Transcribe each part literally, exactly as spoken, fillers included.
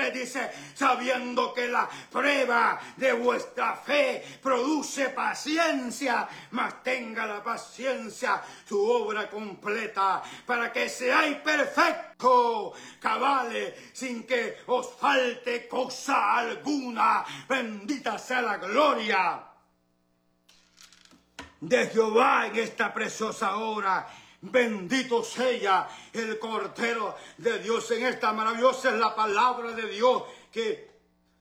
dieciséis dice, sabiendo que la prueba de vuestra fe produce paciencia, mas tenga la paciencia su obra completa, para que seáis perfectos, cabales, sin que os falte cosa alguna. Bendita sea la gloria de Jehová en esta preciosa hora. Bendito sea el Cordero de Dios. En esta maravillosa es la palabra de Dios que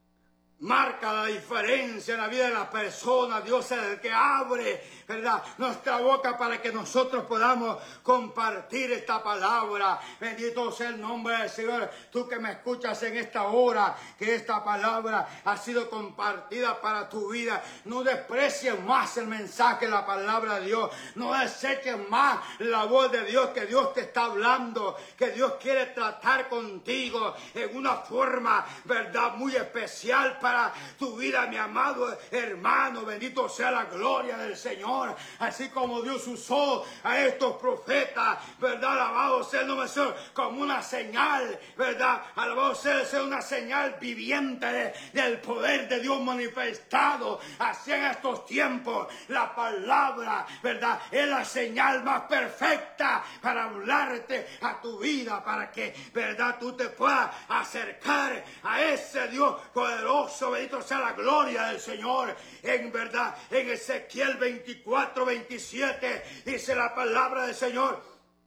marca la diferencia en la vida de la persona. Dios es el que abre, ¿verdad?, nuestra boca para que nosotros podamos compartir esta palabra. Bendito sea el nombre del Señor. Tú que me escuchas en esta hora, que esta palabra ha sido compartida para tu vida. No desprecies más el mensaje, la palabra de Dios. No deseches más la voz de Dios, que Dios te está hablando, que Dios quiere tratar contigo en una forma, ¿verdad?, muy especial para para tu vida, mi amado hermano. Bendito sea la gloria del Señor. Así como Dios usó a estos profetas, ¿verdad? Alabado sea el nombre del Señor, como una señal, ¿verdad? Alabado sea el Señor, una señal viviente de, del poder de Dios manifestado. Así en estos tiempos, la palabra, ¿verdad?, es la señal más perfecta para hablarte a tu vida, para que, ¿verdad?, tú te puedas acercar a ese Dios poderoso. Bendito sea la gloria del Señor. En verdad, en Ezequiel veinticuatro, veintisiete dice la palabra del Señor: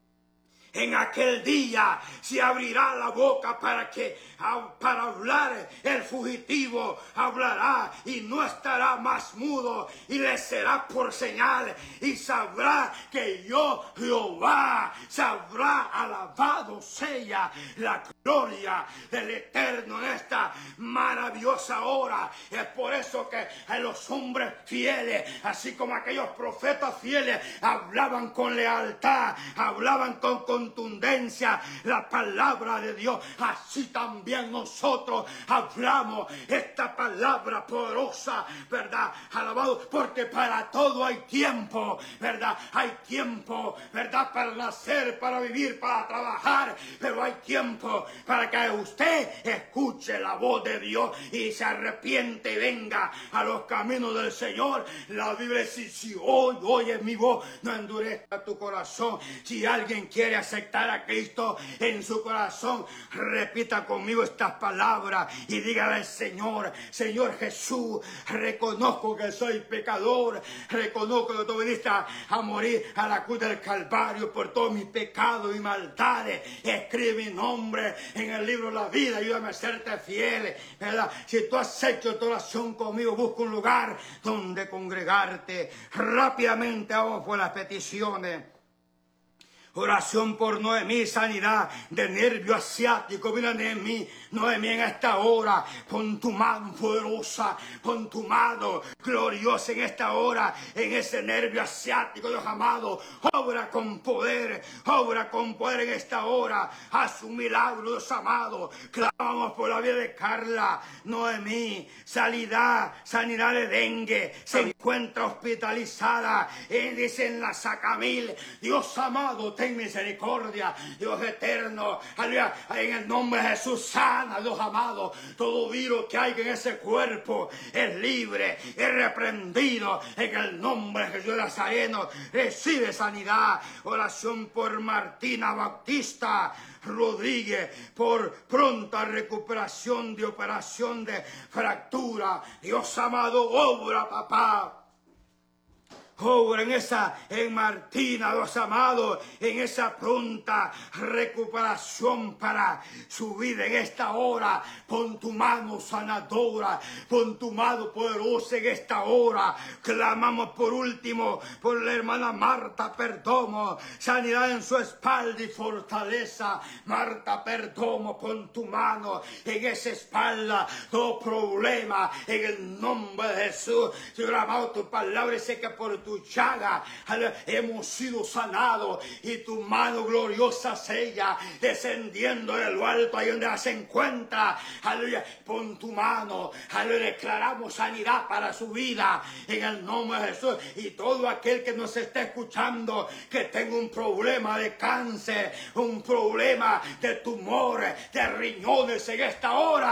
en aquel día se abrirá la boca para que para hablar, el fugitivo hablará y no estará más mudo, y le será por señal, y sabrá que yo Jehová, sabrá, alabado sea la gloria del Eterno en esta maravillosa hora. Es por eso que los hombres fieles, así como aquellos profetas fieles, hablaban con lealtad, hablaban con contundencia la palabra de Dios. Así también nosotros hablamos esta palabra poderosa, ¿verdad? Alabado, porque para todo hay tiempo, ¿verdad? Hay tiempo, ¿verdad?, para nacer, para vivir, para trabajar, pero hay tiempo para que usted escuche la voz de Dios y se arrepiente y venga a los caminos del Señor. La Biblia dice: si hoy oyes mi voz, no endurezca tu corazón. Si alguien quiere aceptar a Cristo en su corazón, repita conmigo estas palabras y dígale al Señor: Señor Jesús, reconozco que soy pecador, reconozco que tú viniste a, a morir a la cruz del Calvario por todos mis pecados y maldades. Escribe mi nombre en el libro de la vida, ayúdame a serte fiel, ¿verdad? Si tú has hecho tu oración conmigo, busca un lugar donde congregarte. Rápidamente vamos por las peticiones. Oración por Noemí, sanidad de nervio asiático. Mira, Noemí, Noemí, en esta hora, pon tu mano poderosa, pon tu mano gloriosa en esta hora, en ese nervio asiático, Dios amado. Obra con poder, obra con poder en esta hora. Haz un milagro, Dios amado. Clamamos por la vida de Carla, Noemí, sanidad, sanidad de dengue. Se encuentra hospitalizada, eh, dice en la Sacamil. Dios amado, ten misericordia, Dios eterno, aleluya, en el nombre de Jesús, sana, Dios amado, todo virus que hay en ese cuerpo es libre, es reprendido, en el nombre de Jesús Nazareno, recibe sanidad. Oración por Martina Bautista Rodríguez, por pronta recuperación de operación de fractura. Dios amado, obra, papá. Obra en esa, en Martina, Dios amado, en esa pronta recuperación para su vida en esta hora. Pon tu mano sanadora, pon tu mano poderosa en esta hora. Clamamos por último por la hermana Marta Perdomo, sanidad en su espalda y fortaleza. Marta Perdomo, pon tu mano en esa espalda, todo problema, en el nombre de Jesús. Señor amado, tu palabra dice que por tu tu llaga hemos sido sanados, y tu mano gloriosa sella descendiendo de lo alto ahí donde se encuentra. Aleluya, pon tu mano, aleluya, declaramos sanidad para su vida en el nombre de Jesús. Y todo aquel que nos está escuchando que tenga un problema de cáncer, un problema de tumores, de riñones en esta hora,